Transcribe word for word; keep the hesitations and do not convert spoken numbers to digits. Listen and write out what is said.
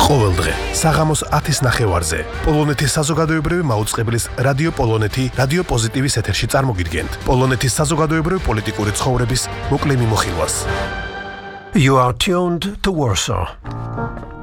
ყოველდღე საღამოს ათის ნახევარზე პოლონეთის საზოგადოებრივი მაუწყებლის რადიო პოლონეთი რადიო პოზიტივის ეთერში წარმოგიდგენთ პოლონეთის საზოგადოებრივი პოლიტიკური ცხოვრების მოკლე მიმოხილვას. You are tuned to Warsaw.